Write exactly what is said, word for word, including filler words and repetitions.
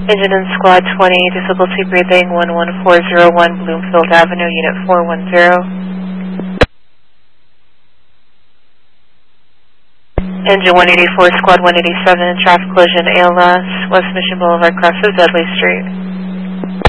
Engine in Squad twenty, difficulty breathing one one four zero one Bloomfield Avenue, Unit four one zero. Engine one eighty-four, Squad one eighty-seven, traffic collision A L S, West Mission Boulevard, cross of Dudley Street.